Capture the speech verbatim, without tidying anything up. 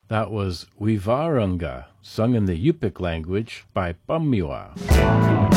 That was Wivarunga, sung in the Yupik language by Pamiwa.